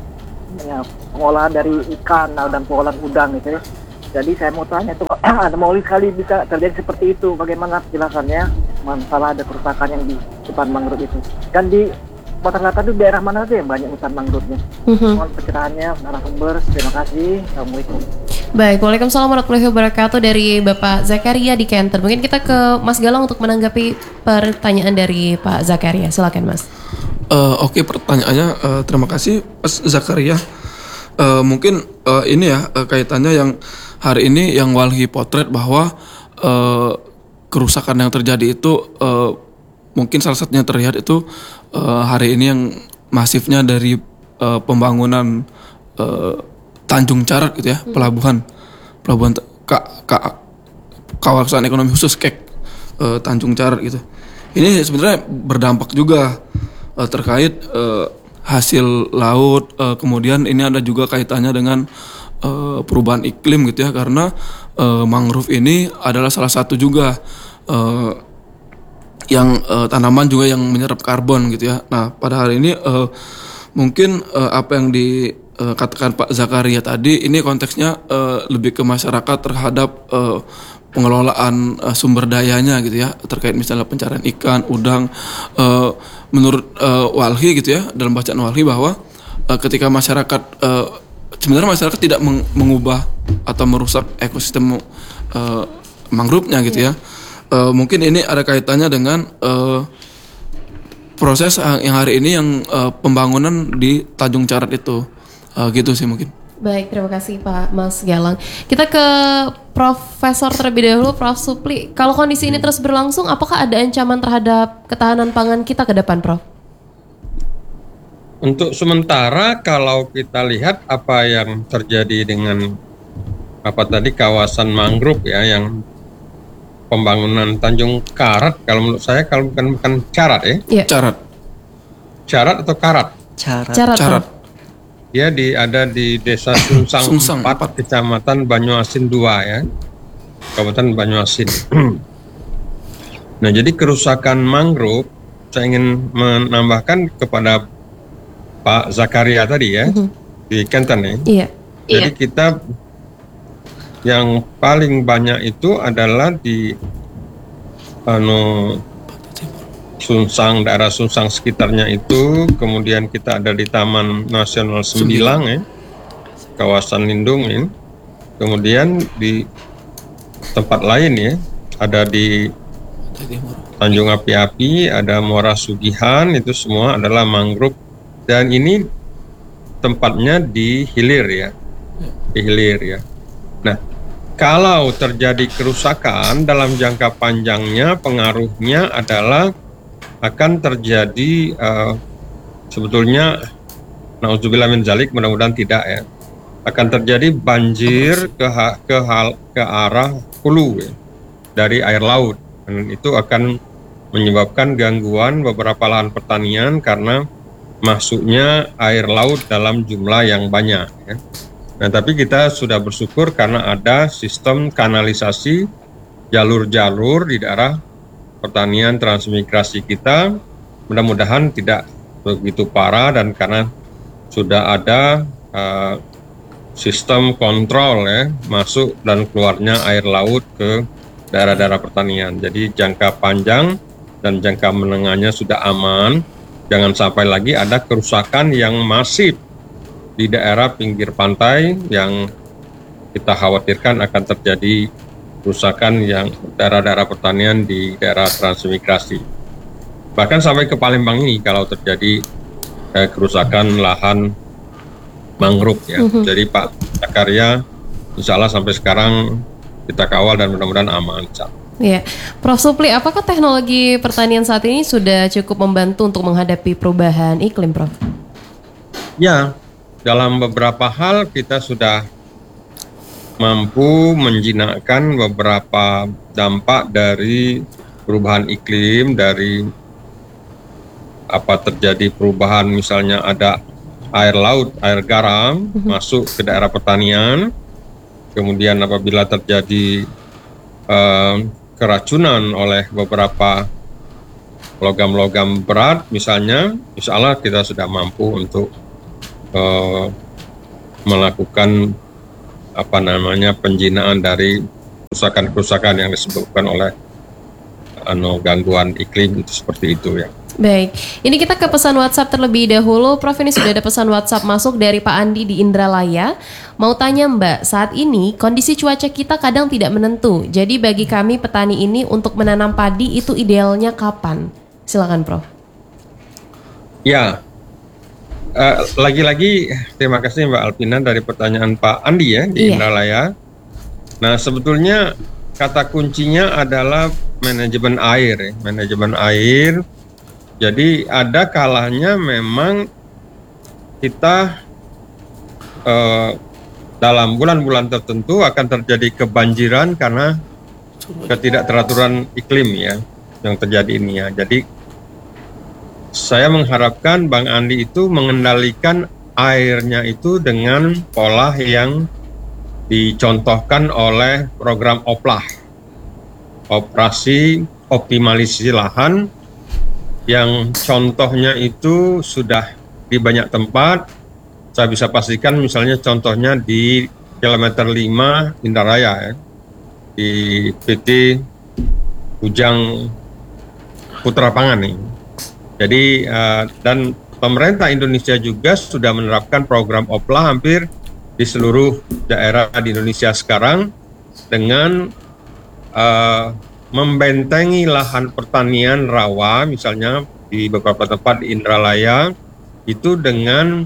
ya, pengolahan dari ikan dan pengolahan udang gitu ya. Jadi saya mau tanya itu ada mau sekali bisa terjadi seperti itu, bagaimana penjelasannya masalah ada kerusakan yang di hutan mangrove itu, dan di Sumatera Selatan itu daerah mana sih yang banyak hutan mangrove-nya? Mm-hmm. Mohon pencerahannya narasumber. Terima kasih. Assalamualaikum. Baik, waalaikumsalam warahmatullahi wabarakatuh dari Bapak Zakaria di Kenter. Mungkin kita ke Mas Galang untuk menanggapi pertanyaan dari Pak Zakaria. Silakan Mas. Uh, Oke, okay, pertanyaannya uh, terima kasih Mas Zakaria. Uh, mungkin uh, ini ya uh, kaitannya yang hari ini yang Walhi potret bahwa uh, kerusakan yang terjadi itu uh, mungkin salah satunya terlihat itu uh, hari ini yang masifnya dari uh, pembangunan uh, Tanjung Carat gitu ya, hmm. pelabuhan pelabuhan ka, ka, kawasan ekonomi khusus K E K uh, Tanjung Carat gitu. Ini sebenarnya berdampak juga uh, terkait uh, hasil laut, uh, kemudian ini ada juga kaitannya dengan uh, perubahan iklim gitu ya, karena uh, mangrove ini adalah salah satu juga uh, yang uh, tanaman juga yang menyerap karbon gitu ya. Nah pada hari ini uh, mungkin uh, apa yang dikatakan uh, Pak Zakaria tadi ini konteksnya uh, lebih ke masyarakat terhadap uh, pengelolaan uh, sumber dayanya gitu ya, terkait misalnya pencarian ikan, udang. Uh, menurut uh, Walhi gitu ya, dalam bacaan Walhi bahwa uh, ketika masyarakat uh, sebenarnya masyarakat tidak meng- mengubah atau merusak ekosistem uh, mangrove-nya gitu ya. Uh, mungkin ini ada kaitannya dengan uh, proses yang hari ini yang uh, pembangunan di Tanjung Carat itu. Uh, gitu sih mungkin. Baik, terima kasih Pak Mas Galang. Kita ke Profesor terlebih dahulu, Prof Supli. Kalau kondisi ini terus berlangsung, apakah ada ancaman terhadap ketahanan pangan kita ke depan, Prof? Untuk sementara kalau kita lihat apa yang terjadi dengan apa tadi kawasan mangrove ya, yang pembangunan Tanjung Carat, kalau menurut saya kalau bukan bukan Carat ya. Iya. Carat. Carat atau Karat? Carat. Carat. Carat. Ya di ada di Desa Sungsang, Sungsang empat, Kecamatan Banyuasin dua ya, Kabupaten Banyuasin. Nah jadi kerusakan mangrove, saya ingin menambahkan kepada Pak Zakaria tadi ya, mm-hmm. di Kenten ya. Iya. Jadi iya. kita yang paling banyak itu adalah di anu Sungsang, daerah Sungsang sekitarnya itu, kemudian kita ada di Taman Nasional Sembilang ya, kawasan lindung ini. Kemudian di tempat lain ya, ada di Tanjung Api-Api, ada Muara Sugihan, itu semua adalah mangrove. Dan ini tempatnya di hilir ya, di hilir ya. Nah, kalau terjadi kerusakan dalam jangka panjangnya, pengaruhnya adalah akan terjadi uh, sebetulnya, naudzubillah min dzalik, mudah-mudahan tidak ya, akan terjadi banjir ke ke hal ke arah hulu ya, dari air laut, dan itu akan menyebabkan gangguan beberapa lahan pertanian karena masuknya air laut dalam jumlah yang banyak ya. Nah, tapi kita sudah bersyukur karena ada sistem kanalisasi jalur-jalur di daerah pertanian transmigrasi kita, mudah-mudahan tidak begitu parah, dan karena sudah ada uh, sistem kontrol ya, masuk dan keluarnya air laut ke daerah-daerah pertanian. Jadi jangka panjang dan jangka menengahnya sudah aman. Jangan sampai lagi ada kerusakan yang masif di daerah pinggir pantai yang kita khawatirkan akan terjadi kerusakan yang daerah-daerah pertanian di daerah transmigrasi. Bahkan sampai ke Palembang ini kalau terjadi eh, kerusakan lahan mangrove ya. Mm-hmm. Jadi Pak Karya, insya Allah sampai sekarang kita kawal dan mudah-mudahan aman. Iya, Prof Supli, apakah teknologi pertanian saat ini sudah cukup membantu untuk menghadapi perubahan iklim, Prof? Ya, dalam beberapa hal kita sudah mampu menjinakkan beberapa dampak dari perubahan iklim, dari apa terjadi perubahan, misalnya ada air laut, air garam mm-hmm. masuk ke daerah pertanian, kemudian apabila terjadi uh, keracunan oleh beberapa logam-logam berat misalnya, insya Allah kita sudah mampu untuk uh, melakukan apa namanya penjinaan dari kerusakan-kerusakan yang disebabkan oleh anu, gangguan iklim itu seperti itu ya. Baik, ini kita ke pesan WhatsApp terlebih dahulu. Prof, ini sudah ada pesan WhatsApp masuk dari Pak Andi di Indralaya. Mau tanya Mbak, saat ini kondisi cuaca kita kadang tidak menentu. Jadi bagi kami petani ini untuk menanam padi itu idealnya kapan? Silakan Prof. Ya, uh, lagi-lagi terima kasih Mbak Alpina dari pertanyaan Pak Andi ya di iya. Indralaya. Nah, sebetulnya kata kuncinya adalah manajemen air ya, manajemen air. Jadi ada kalanya memang kita eh, dalam bulan-bulan tertentu akan terjadi kebanjiran karena ketidakteraturan iklim ya yang terjadi ini ya. Jadi saya mengharapkan Bang Andi itu mengendalikan airnya itu dengan pola yang dicontohkan oleh program OPLAH, operasi optimalisasi lahan, yang contohnya itu sudah di banyak tempat. Saya bisa pastikan misalnya contohnya di kilometer lima Indralaya ya, di P T Ujang Putra Pangan nih. Jadi uh, dan pemerintah Indonesia juga sudah menerapkan program OPLAH hampir di seluruh daerah di Indonesia sekarang dengan uh, membentengi lahan pertanian rawa, misalnya di beberapa tempat di Indralaya itu dengan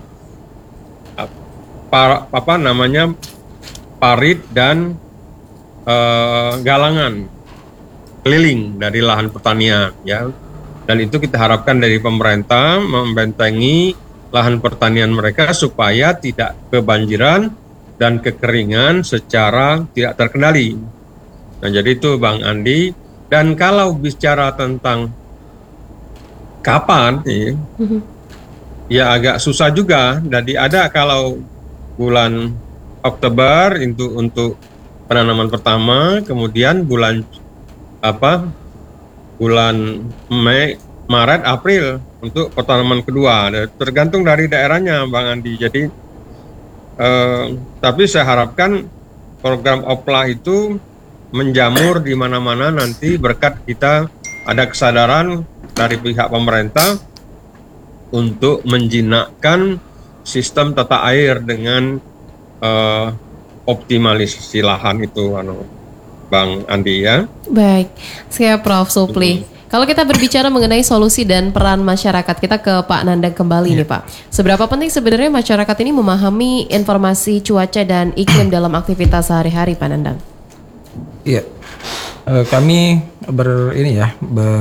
par, apa namanya parit dan uh, galangan keliling dari lahan pertanian ya. Dan itu kita harapkan dari pemerintah membentengi lahan pertanian mereka supaya tidak kebanjiran dan kekeringan secara tidak terkendali. Nah, jadi itu Bang Andi. Dan kalau bicara tentang kapan, ya, mm-hmm. ya agak susah juga. Jadi ada kalau bulan Oktober itu untuk penanaman pertama, kemudian bulan apa? Bulan Mei, Maret, April untuk penanaman kedua. Tergantung dari daerahnya, Bang Andi. Jadi, eh, tapi saya harapkan program OPLAH itu menjamur di mana-mana nanti berkat kita ada kesadaran dari pihak pemerintah untuk menjinakkan sistem tata air dengan uh, optimalisasi lahan itu, anu, Bang Andi ya. Baik, siap Prof Supli. Hmm. Kalau kita berbicara mengenai solusi dan peran masyarakat, kita ke Pak Nandang kembali yeah. nih Pak. Seberapa penting sebenarnya masyarakat ini memahami informasi cuaca dan iklim dalam aktivitas sehari-hari, Pak Nandang? Iya, uh, kami ber ini ya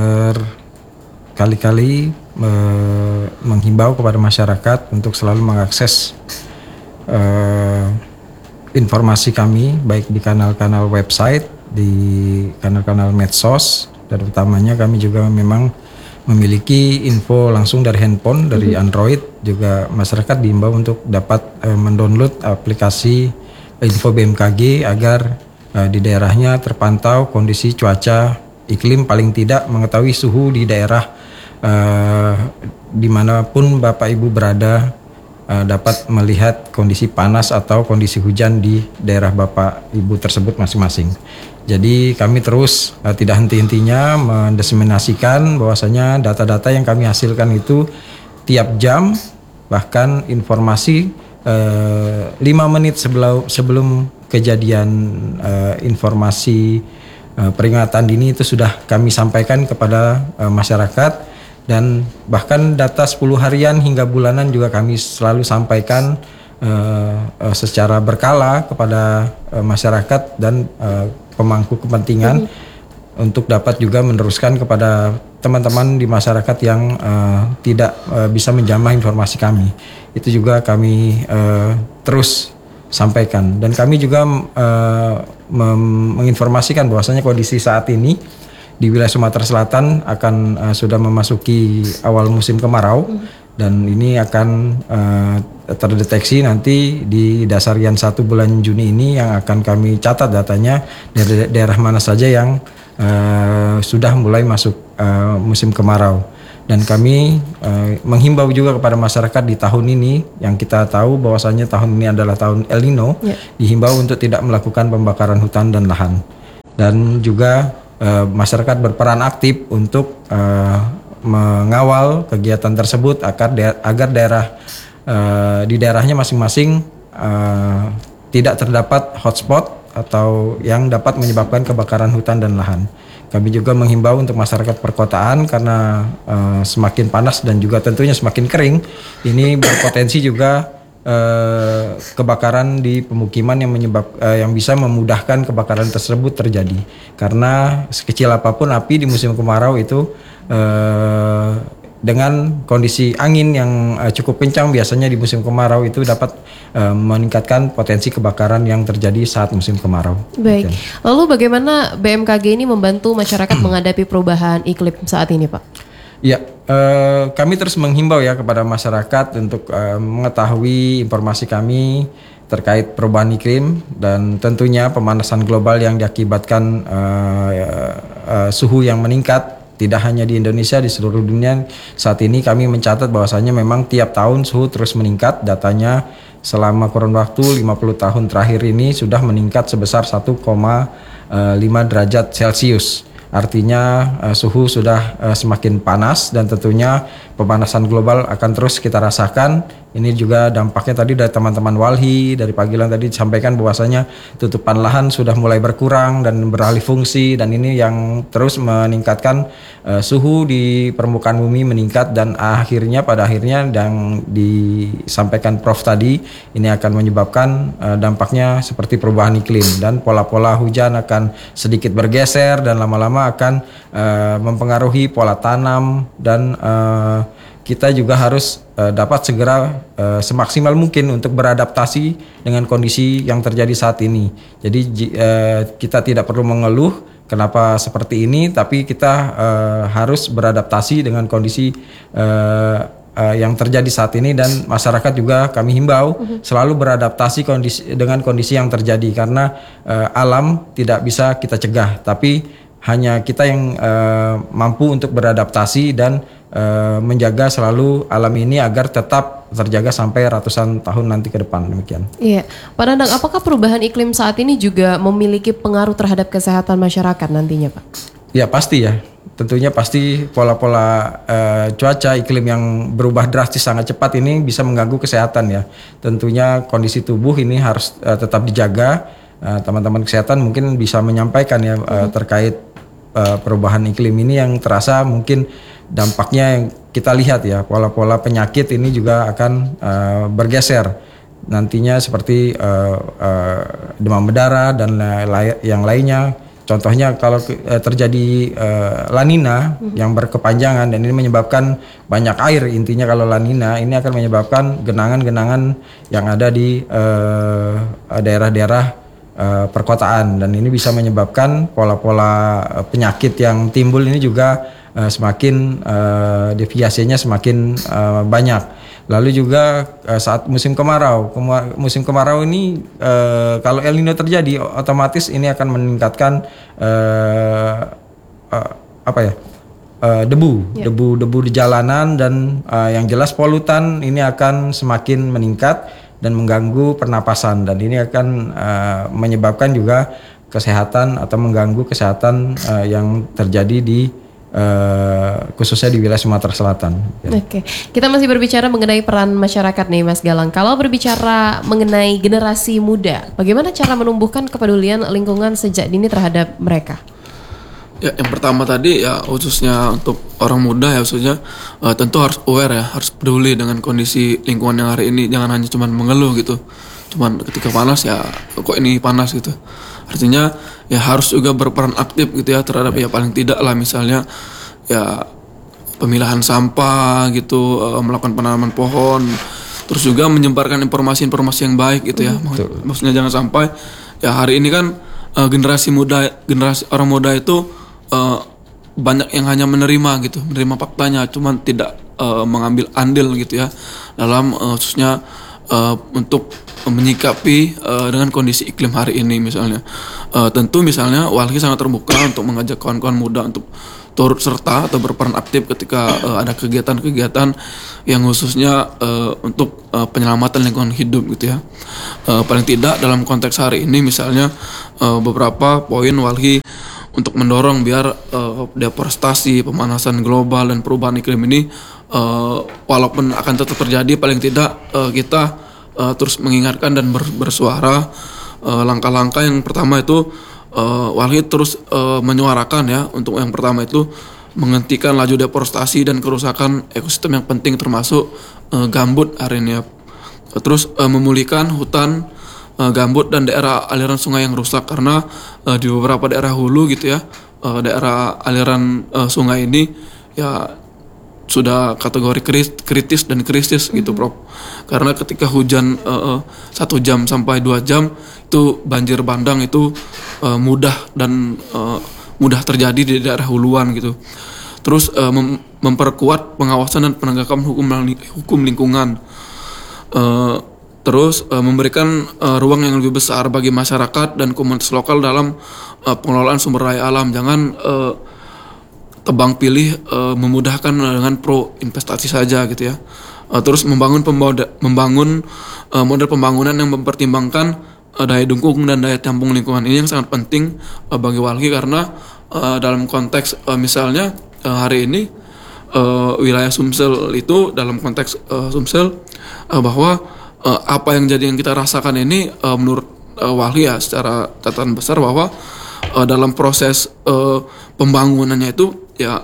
berkali-kali uh, menghimbau kepada masyarakat untuk selalu mengakses uh, informasi kami baik di kanal-kanal website, di kanal-kanal medsos. Dan utamanya kami juga memang memiliki info langsung dari handphone, dari mm-hmm. Android. Juga masyarakat diimbau untuk dapat uh, mendownload aplikasi info B M K G agar uh, di daerahnya terpantau kondisi cuaca iklim, paling tidak mengetahui suhu di daerah uh, dimanapun Bapak Ibu berada, uh, dapat melihat kondisi panas atau kondisi hujan di daerah Bapak Ibu tersebut masing-masing. Jadi kami terus uh, tidak henti-hentinya mendiseminasikan bahwasanya data-data yang kami hasilkan itu tiap jam, bahkan informasi uh, lima menit sebelum sebelum kejadian uh, informasi uh, peringatan dini itu sudah kami sampaikan kepada uh, masyarakat, dan bahkan data sepuluh harian hingga bulanan juga kami selalu sampaikan uh, uh, secara berkala kepada uh, masyarakat dan uh, pemangku kepentingan mm-hmm. untuk dapat juga meneruskan kepada teman-teman di masyarakat yang uh, tidak uh, bisa menjamah informasi kami. Itu juga kami uh, terus sampaikan, dan kami juga uh, mem- menginformasikan bahwasanya kondisi saat ini di wilayah Sumatera Selatan akan uh, sudah memasuki awal musim kemarau, mm-hmm. dan ini akan uh, terdeteksi nanti di dasarian satu bulan Juni ini yang akan kami catat datanya dari daerah mana saja yang uh, sudah mulai masuk uh, musim kemarau. Dan kami uh, menghimbau juga kepada masyarakat di tahun ini yang kita tahu bahwasanya tahun ini adalah tahun El Nino, yeah. dihimbau untuk tidak melakukan pembakaran hutan dan lahan. Dan juga uh, masyarakat berperan aktif untuk uh, mengawal kegiatan tersebut agar da- agar daerah uh, di daerahnya masing-masing uh, tidak terdapat hotspot atau yang dapat menyebabkan kebakaran hutan dan lahan. Kami juga menghimbau untuk masyarakat perkotaan karena uh, semakin panas dan juga tentunya semakin kering, ini berpotensi juga uh, kebakaran di pemukiman yang menyebab uh, yang bisa memudahkan kebakaran tersebut terjadi. Karena sekecil apapun api di musim kemarau itu Uh, dengan kondisi angin yang uh, cukup kencang biasanya di musim kemarau itu dapat uh, meningkatkan potensi kebakaran yang terjadi saat musim kemarau. Baik. Okay. Lalu bagaimana B M K G ini membantu masyarakat menghadapi perubahan iklim saat ini, Pak? Ya, uh, kami terus menghimbau ya kepada masyarakat untuk uh, mengetahui informasi kami terkait perubahan iklim dan tentunya pemanasan global yang diakibatkan uh, uh, suhu yang meningkat. Tidak hanya di Indonesia, di seluruh dunia saat ini kami mencatat bahwasanya memang tiap tahun suhu terus meningkat. Datanya selama kurun waktu lima puluh tahun terakhir ini sudah meningkat sebesar satu koma lima derajat Celcius. Artinya uh, suhu sudah uh, semakin panas dan tentunya pemanasan global akan terus kita rasakan. Ini juga dampaknya tadi dari teman-teman Walhi dari Pagilan tadi disampaikan bahwasanya tutupan lahan sudah mulai berkurang dan beralih fungsi, dan ini yang terus meningkatkan uh, suhu di permukaan bumi meningkat, dan akhirnya pada akhirnya yang disampaikan Prof tadi ini akan menyebabkan uh, dampaknya seperti perubahan iklim dan pola-pola hujan akan sedikit bergeser dan lama-lama akan uh, mempengaruhi pola tanam, dan uh, kita juga harus uh, dapat segera uh, semaksimal mungkin untuk beradaptasi dengan kondisi yang terjadi saat ini. Jadi uh, kita tidak perlu mengeluh kenapa seperti ini, tapi kita uh, harus beradaptasi dengan kondisi uh, uh, yang terjadi saat ini, dan masyarakat juga kami himbau uh-huh. selalu beradaptasi kondisi dengan kondisi yang terjadi, karena uh, alam tidak bisa kita cegah, tapi hanya kita yang uh, mampu untuk beradaptasi dan uh, menjaga selalu alam ini agar tetap terjaga sampai ratusan tahun nanti ke depan. Demikian. Iya, Pak Nandang, apakah perubahan iklim saat ini juga memiliki pengaruh terhadap kesehatan masyarakat nantinya, Pak? Ya pasti ya. tentunya pasti pola-pola uh, cuaca iklim yang berubah drastis sangat cepat ini bisa mengganggu kesehatan ya. Tentunya kondisi tubuh ini harus uh, tetap dijaga. Uh, teman-teman kesehatan mungkin bisa menyampaikan ya uh, terkait uh, perubahan iklim ini yang terasa mungkin dampaknya yang kita lihat ya, pola-pola penyakit ini juga akan uh, bergeser nantinya seperti uh, uh, demam berdarah dan la- yang lainnya. Contohnya kalau uh, terjadi uh, La Nina hmm. yang berkepanjangan dan ini menyebabkan banyak air, intinya kalau La Nina ini akan menyebabkan genangan-genangan yang ada di uh, daerah-daerah uh, perkotaan dan ini bisa menyebabkan pola-pola uh, penyakit yang timbul ini juga uh, semakin uh, deviasinya semakin uh, banyak. Lalu juga uh, saat musim kemarau, Kema- musim kemarau ini uh, kalau El Nino terjadi, otomatis ini akan meningkatkan uh, uh, apa ya uh, debu, yeah. debu-debu di jalanan dan uh, yang jelas polutan ini akan semakin meningkat dan mengganggu pernapasan dan ini akan uh, menyebabkan juga kesehatan atau mengganggu kesehatan uh, yang terjadi di Uh, khususnya di wilayah Sumatera Selatan. Oke, kita masih berbicara mengenai peran masyarakat nih Mas Galang. Kalau berbicara mengenai generasi muda, bagaimana cara menumbuhkan kepedulian lingkungan sejak dini terhadap mereka? Ya, yang pertama tadi ya khususnya untuk orang muda ya khususnya uh, tentu harus aware ya, harus peduli dengan kondisi lingkungan yang hari ini. Jangan hanya cuman mengeluh gitu. Cuman ketika panas ya kok ini panas gitu. Artinya ya harus juga berperan aktif gitu ya terhadap ya paling tidak lah misalnya ya pemilahan sampah gitu, uh, melakukan penanaman pohon, terus juga menyebarkan informasi-informasi yang baik gitu ya. Mak- maksudnya jangan sampai ya hari ini kan uh, generasi muda, generasi orang muda itu uh, banyak yang hanya menerima gitu, menerima faktanya, cuman tidak uh, mengambil andil gitu ya dalam uh, khususnya uh, untuk menyikapi uh, dengan kondisi iklim hari ini misalnya. Uh, tentu misalnya Walhi sangat terbuka untuk mengajak kawan-kawan muda untuk turut serta atau berperan aktif ketika uh, ada kegiatan-kegiatan yang khususnya uh, untuk uh, penyelamatan lingkungan hidup gitu ya. Uh, paling tidak dalam konteks hari ini misalnya uh, beberapa poin Walhi untuk mendorong biar uh, deforestasi, pemanasan global dan perubahan iklim ini uh, walaupun akan tetap terjadi paling tidak uh, kita Uh, terus mengingatkan dan ber, bersuara. Uh, langkah-langkah yang pertama itu uh, Walhi terus uh, menyuarakan ya untuk yang pertama itu menghentikan laju deforestasi dan kerusakan ekosistem yang penting termasuk uh, gambut hari ini ya. Uh, terus uh, memulihkan hutan uh, gambut dan daerah aliran sungai yang rusak karena uh, di beberapa daerah hulu gitu ya uh, daerah aliran uh, sungai ini ya sudah kategori kritis dan krisis gitu Prof. Karena ketika hujan uh, satu jam sampai dua jam itu banjir bandang itu uh, mudah dan uh, mudah terjadi di daerah huluan gitu. Terus uh, mem- memperkuat pengawasan dan penegakan hukum hukum lingkungan. Uh, terus uh, memberikan uh, ruang yang lebih besar bagi masyarakat dan komunitas lokal dalam uh, pengelolaan sumber daya alam. Jangan uh, tebang pilih uh, memudahkan dengan pro investasi saja gitu ya. Uh, terus membangun pemboda, membangun uh, model pembangunan yang mempertimbangkan uh, daya dukung dan daya tampung lingkungan. Ini yang sangat penting uh, bagi Walhi karena uh, dalam konteks uh, misalnya uh, hari ini uh, wilayah Sumsel itu dalam konteks uh, Sumsel uh, bahwa uh, apa yang jadi yang kita rasakan ini uh, menurut uh, Walhi ya secara catatan besar bahwa uh, dalam proses uh, pembangunannya itu ya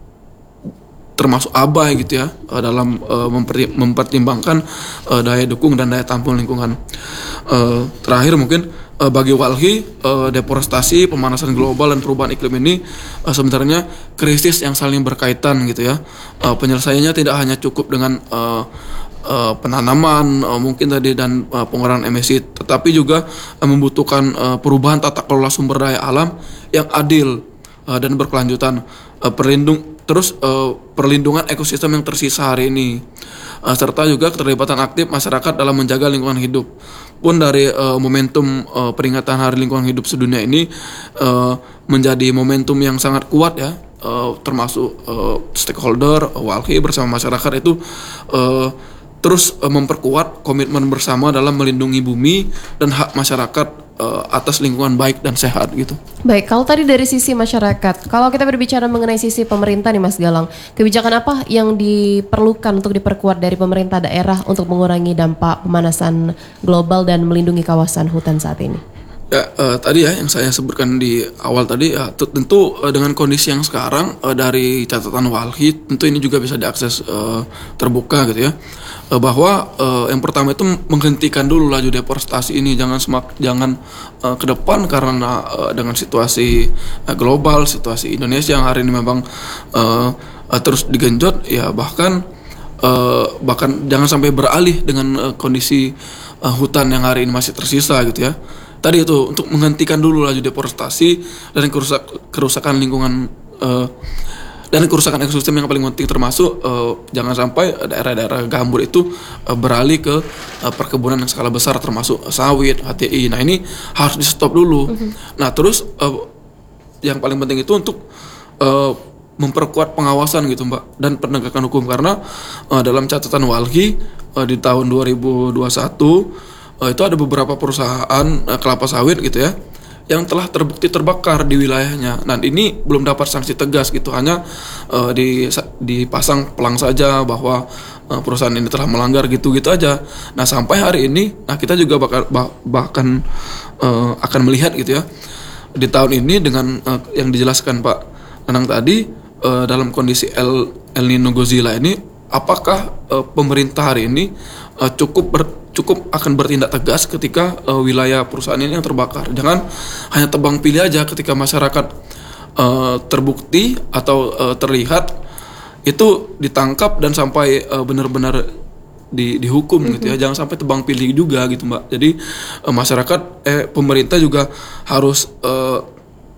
termasuk abai gitu ya uh, dalam uh, memperti- mempertimbangkan uh, daya dukung dan daya tampung lingkungan. Uh, terakhir mungkin uh, bagi Walhi uh, deforestasi, pemanasan global dan perubahan iklim ini uh, sebenarnya krisis yang saling berkaitan gitu ya. Uh, penyelesaiannya tidak hanya cukup dengan uh, uh, penanaman uh, mungkin tadi dan uh, pengurangan emisi, tetapi juga uh, membutuhkan uh, perubahan tata kelola sumber daya alam yang adil uh, dan berkelanjutan. Uh, perlindung terus uh, perlindungan ekosistem yang tersisa hari ini uh, serta juga keterlibatan aktif masyarakat dalam menjaga lingkungan hidup. Pun dari uh, momentum uh, peringatan Hari Lingkungan Hidup Sedunia ini uh, menjadi momentum yang sangat kuat ya, uh, termasuk uh, stakeholder uh, Walhi bersama masyarakat itu uh, terus uh, memperkuat komitmen bersama dalam melindungi bumi dan hak masyarakat uh, atas lingkungan baik dan sehat gitu. Baik, kalau tadi dari sisi masyarakat, kalau kita berbicara mengenai sisi pemerintah nih Mas Galang, kebijakan apa yang diperlukan untuk diperkuat dari pemerintah daerah untuk mengurangi dampak pemanasan global dan melindungi kawasan hutan saat ini? Ya, uh, tadi ya yang saya sebutkan di awal tadi, ya, tentu uh, dengan kondisi yang sekarang uh, dari catatan Walhi, tentu ini juga bisa diakses uh, terbuka gitu ya, uh, bahwa uh, yang pertama itu menghentikan dulu laju deforestasi ini, jangan semak, jangan uh, ke depan karena uh, dengan situasi uh, global, situasi Indonesia yang hari ini memang uh, uh, terus digenjot, ya bahkan uh, bahkan jangan sampai beralih dengan uh, kondisi uh, hutan yang hari ini masih tersisa gitu ya. Tadi itu untuk menghentikan dulu laju deforestasi dan kerusak, kerusakan lingkungan uh, dan kerusakan ekosistem yang paling penting, termasuk uh, jangan sampai daerah-daerah gambut itu uh, beralih ke uh, perkebunan yang skala besar termasuk sawit, H T I. Nah ini harus di stop dulu. Mm-hmm. Nah terus uh, yang paling penting itu untuk uh, memperkuat pengawasan gitu Mbak dan penegakan hukum, karena uh, dalam catatan Walhi uh, di tahun dua ribu dua puluh satu Uh, itu ada beberapa perusahaan uh, kelapa sawit gitu ya yang telah terbukti terbakar di wilayahnya. Nah ini belum dapat sanksi tegas gitu, hanya uh, di, dipasang pelang saja bahwa uh, perusahaan ini telah melanggar gitu-gitu aja. Nah sampai hari ini, nah kita juga bakal, bah, bahkan uh, akan melihat gitu ya di tahun ini dengan uh, yang dijelaskan Pak Nanang tadi, uh, dalam kondisi El, El Nino Godzilla ini, apakah uh, pemerintah hari ini uh, cukup ber cukup akan bertindak tegas ketika uh, wilayah perusahaan ini yang terbakar. Jangan hanya tebang pilih aja ketika masyarakat uh, terbukti atau uh, terlihat itu ditangkap dan sampai uh, benar-benar di, dihukum mm-hmm. gitu ya. Jangan sampai tebang pilih juga gitu Mbak. Jadi uh, masyarakat eh pemerintah juga harus uh,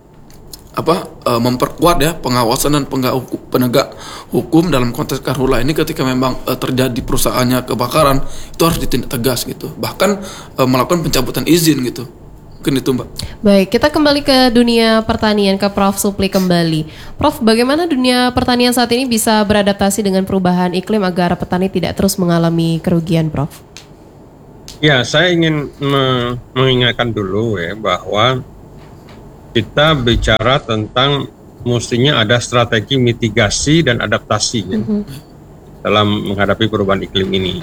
apa uh, memperkuat ya pengawasan dan penegak hukum dalam konteks karhutla ini ketika memang uh, terjadi perusahaannya kebakaran, itu harus ditindak tegas gitu, bahkan uh, melakukan pencabutan izin gitu. Mungkin itu Mbak. Baik, kita kembali ke dunia pertanian, ke Prof Supli kembali. Prof, bagaimana dunia pertanian saat ini bisa beradaptasi dengan perubahan iklim agar petani tidak terus mengalami kerugian, Prof? Ya, saya ingin me- mengingatkan dulu ya bahwa kita bicara tentang mestinya ada strategi mitigasi dan adaptasi ya, mm-hmm. dalam menghadapi perubahan iklim ini.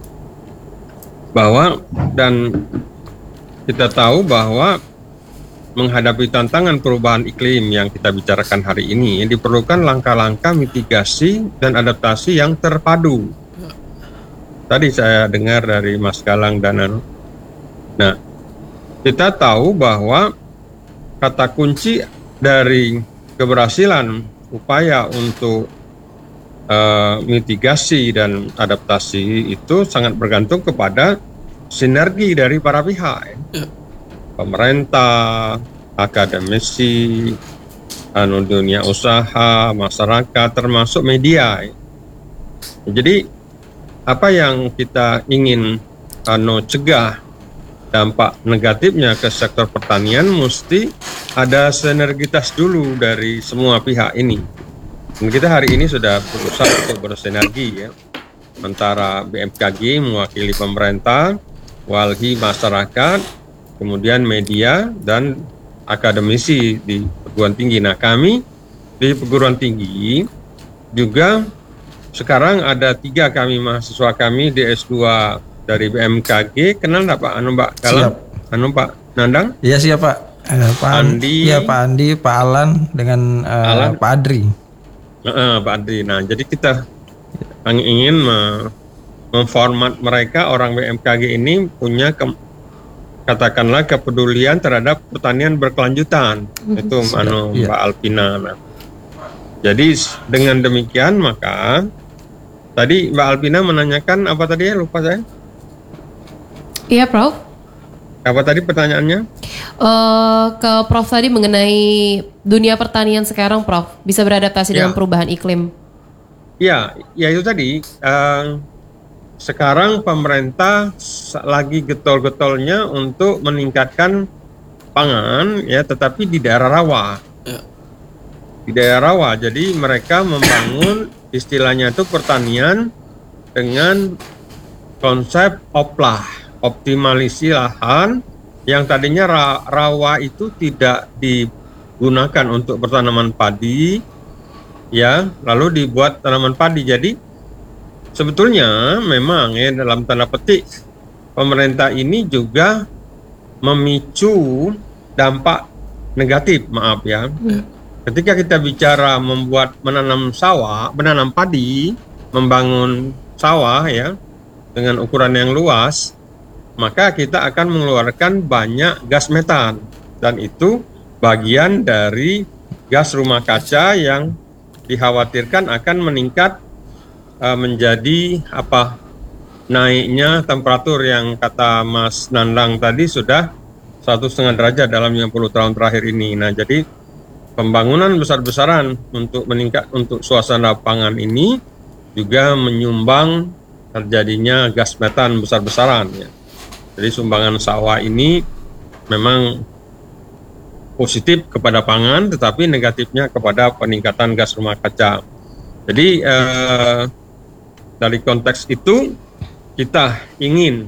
Bahwa dan kita tahu bahwa menghadapi tantangan perubahan iklim yang kita bicarakan hari ini diperlukan langkah-langkah mitigasi dan adaptasi yang terpadu. Tadi saya dengar dari Mas Galang dan Anu. Nah, kita tahu bahwa kata kunci dari keberhasilan upaya untuk uh, mitigasi dan adaptasi itu sangat bergantung kepada sinergi dari para pihak, ya. Pemerintah, akademisi, anu dunia usaha, masyarakat, termasuk media. Ya. Jadi apa yang kita ingin anu cegah dampak negatifnya ke sektor pertanian, mesti ada sinergitas dulu dari semua pihak ini. Dan kita hari ini sudah berusaha untuk bersinergi ya, antara B M K G mewakili pemerintah, Walhi masyarakat, kemudian media dan akademisi di perguruan tinggi. Nah kami di perguruan tinggi juga sekarang ada tiga kami mahasiswa kami di S dua dari B M K G, kenal nggak Pak Anu Mbak Galang? Anu Pak Nandang? Iya siap Pak. Eh, Pak Andi. Iya Pak Andi, Pak Alan dengan uh, Alan. Pak Adri. Uh, Pak Adri. Nah jadi kita ingin me- memformat mereka orang B M K G ini punya ke- katakanlah kepedulian terhadap pertanian berkelanjutan. Mm-hmm. Itu anu iya. Mbak Alpina. Nah, jadi dengan demikian maka tadi Mbak Alpina menanyakan apa tadi ya, lupa saya. Iya, Prof. Apa tadi pertanyaannya? Uh, ke Prof tadi mengenai dunia pertanian sekarang, Prof. Bisa beradaptasi ya. dengan perubahan iklim. Ya, ya itu tadi. Uh, sekarang pemerintah lagi getol-getolnya untuk meningkatkan pangan, ya, tetapi di daerah rawa. Ya. Di daerah rawa, jadi mereka membangun istilahnya itu pertanian dengan konsep oplah. Optimalisasi lahan yang tadinya ra- rawa itu tidak digunakan untuk pertanaman padi, ya, lalu dibuat tanaman padi. Jadi sebetulnya memang ya dalam tanda petik pemerintah ini juga memicu dampak negatif, maaf ya. Ketika kita bicara membuat menanam sawah, menanam padi, membangun sawah ya dengan ukuran yang luas, maka kita akan mengeluarkan banyak gas metan, dan itu bagian dari gas rumah kaca yang dikhawatirkan akan meningkat uh, menjadi apa naiknya temperatur yang kata Mas Nandang tadi sudah satu setengah derajat dalam lima puluh tahun terakhir ini. Nah, jadi pembangunan besar-besaran untuk meningkat untuk suasana pangan ini juga menyumbang terjadinya gas metan besar-besaran ya. Jadi sumbangan sawah ini memang positif kepada pangan, tetapi negatifnya kepada peningkatan gas rumah kaca. Jadi eh, dari konteks itu kita ingin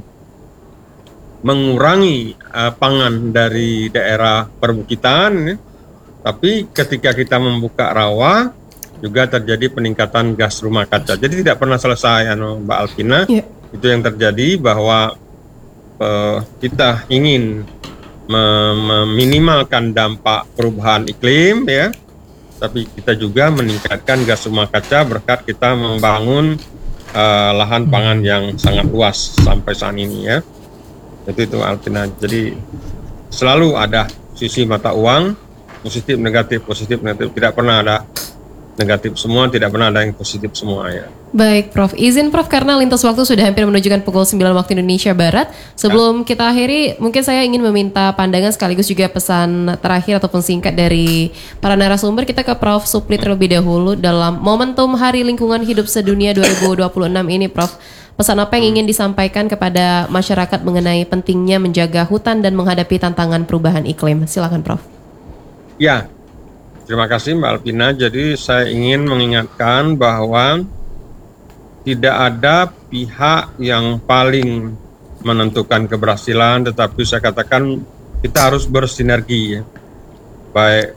mengurangi uh, pangan dari daerah perbukitan, ya. Tapi ketika kita membuka rawa juga terjadi peningkatan gas rumah kaca. Jadi tidak pernah selesai, anu, Mbak Alvina. Yeah. Itu yang terjadi bahwa uh, kita ingin meminimalkan dampak perubahan iklim, ya. Tapi kita juga meningkatkan gas rumah kaca berkat kita membangun uh, lahan pangan yang sangat luas sampai saat ini ya. Itu itu Alvina. Jadi selalu ada sisi mata uang, positif negatif positif negatif, tidak pernah ada negatif semua, tidak pernah ada yang positif semua ya. Baik Prof, izin Prof karena lintas waktu sudah hampir menunjukkan pukul sembilan waktu Indonesia Barat. Sebelum ya. kita akhiri, mungkin saya ingin meminta pandangan sekaligus juga pesan terakhir ataupun singkat dari para narasumber. Kita ke Prof Supli terlebih dahulu dalam momentum Hari Lingkungan Hidup Sedunia dua ribu dua puluh enam ini Prof. Pesan apa yang ingin disampaikan kepada masyarakat mengenai pentingnya menjaga hutan dan menghadapi tantangan perubahan iklim? Silakan Prof. Ya, terima kasih Mbak Alvina. Jadi saya ingin mengingatkan bahwa tidak ada pihak yang paling menentukan keberhasilan, tetapi saya katakan kita harus bersinergi ya. Baik